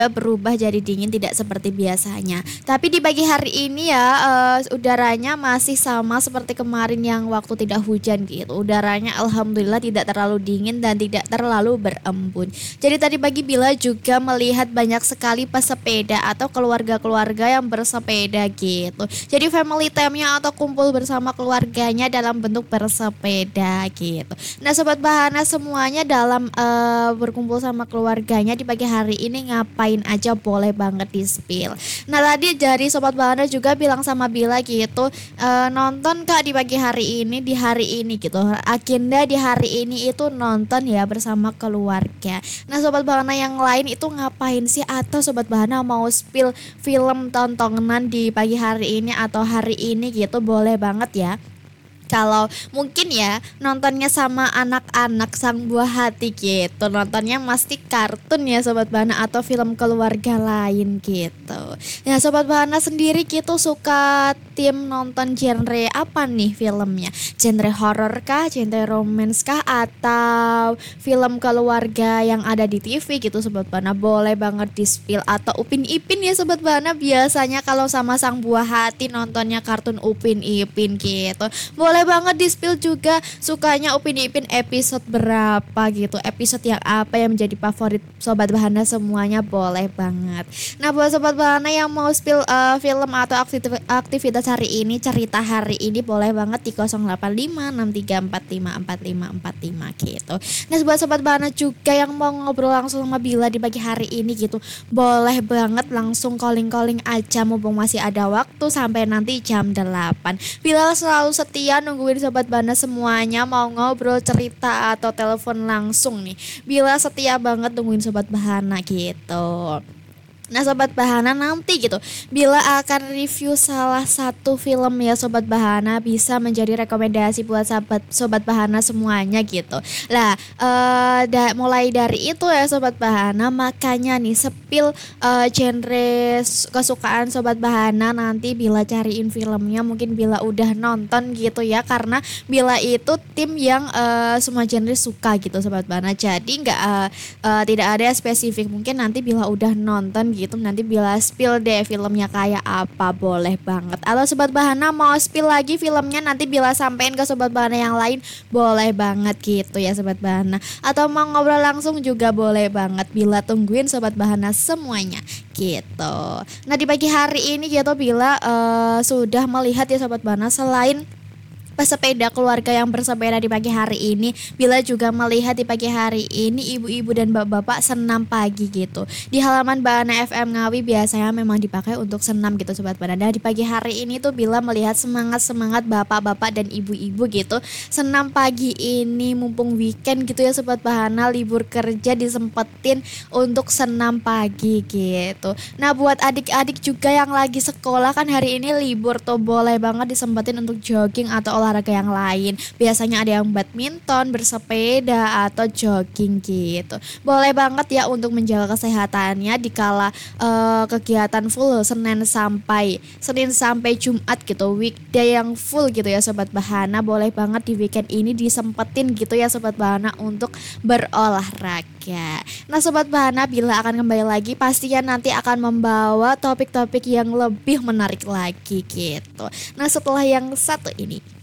berubah jadi dingin tidak seperti biasanya. Tapi di pagi hari ini ya udaranya masih sama seperti kemarin yang waktu tidak hujan gitu. Udaranya alhamdulillah tidak terlalu dingin dan tidak terlalu berembun. Jadi tadi pagi Bila juga melihat banyak sekali pesepeda atau keluarga-keluarga yang bersepeda gitu. Jadi family time-nya atau kumpul bersama keluarganya dalam bentuk bersepeda gitu. Nah Sobat Bahana semuanya dalam berkumpul sama keluarganya di pagi hari ini ngapain aja boleh banget di spill. Nah tadi dari Sobat Bahana juga bilang sama Bila gitu, nonton Kak di pagi hari ini, di hari ini gitu. Agenda di hari ini itu nonton ya bersama keluarga. Nah Sobat Bahana yang lain itu ngapain sih, atau Sobat Bahana mau spill film tontonan di pagi hari ini atau hari ini gitu, boleh banget ya. Kalau mungkin ya nontonnya sama anak-anak sang buah hati gitu, nontonnya mesti kartun ya Sobat Bahana atau film keluarga lain gitu. Ya Sobat Bahana sendiri gitu suka tim nonton genre apa nih filmnya? Genre horor kah, genre romance kah, atau film keluarga yang ada di TV gitu Sobat Bahana? Boleh banget di spill. Atau Upin Ipin ya Sobat Bahana, biasanya kalau sama sang buah hati nontonnya kartun Upin Ipin gitu. Boleh banget di spill juga sukanya Upin Ipin episode berapa gitu, episode yang apa yang menjadi favorit Sobat Bahana semuanya, boleh banget. Nah buat Sobat Bahana yang mau spill film atau aktivitas hari ini, cerita hari ini, boleh banget di 085634545545 gitu. Nah buat Sobat Bahana juga yang mau ngobrol langsung sama Bila di pagi hari ini gitu, boleh banget langsung calling-calling aja mumpung masih ada waktu sampai nanti jam 8. Bila selalu setia nungguin Sobat Bahana semuanya mau ngobrol, cerita atau telepon langsung nih. Bila setia banget nungguin Sobat Bahana gitu. Nah Sobat Bahana nanti gitu Bila akan review salah satu film ya Sobat Bahana, bisa menjadi rekomendasi buat Sobat Bahana semuanya gitu. Lah mulai dari itu ya Sobat Bahana, makanya nih sepil genre kesukaan Sobat Bahana, nanti Bila cariin filmnya mungkin Bila udah nonton gitu ya, karena Bila itu tim yang semua genre suka gitu Sobat Bahana. Jadi nggak tidak ada spesifik, mungkin nanti Bila udah nonton gitu nanti Bila spill deh filmnya kayak apa, boleh banget. Atau Sobat Bahana mau spill lagi filmnya, nanti Bila sampein ke Sobat Bahana yang lain, boleh banget gitu ya Sobat Bahana. Atau mau ngobrol langsung juga boleh banget, Bila tungguin Sobat Bahana semuanya gitu. Nah di pagi hari ini gitu Bila sudah melihat ya Sobat Bahana, selain pesepeda keluarga yang bersepeda di pagi hari ini, Bila juga melihat di pagi hari ini ibu-ibu dan bapak-bapak senam pagi gitu. Di halaman Bahana FM Ngawi biasanya memang dipakai untuk senam gitu Sobat Bahana. Nah, di pagi hari ini tuh Bila melihat semangat-semangat bapak-bapak dan ibu-ibu gitu senam pagi ini, mumpung weekend gitu ya Sobat Bahana, libur kerja disempetin untuk senam pagi gitu. Nah buat adik-adik juga yang lagi sekolah kan hari ini libur tuh, boleh banget disempetin untuk jogging atau olahraga yang lain. Biasanya ada yang badminton, bersepeda atau jogging gitu. Boleh banget ya untuk menjaga kesehatannya di kala kegiatan full Senin sampai Jumat gitu, weekday yang full gitu ya Sobat Bahana. Boleh banget di weekend ini disempetin gitu ya Sobat Bahana untuk berolahraga. Nah Sobat Bahana, Bila akan kembali lagi pastinya nanti akan membawa topik-topik yang lebih menarik lagi gitu. Nah setelah yang satu ini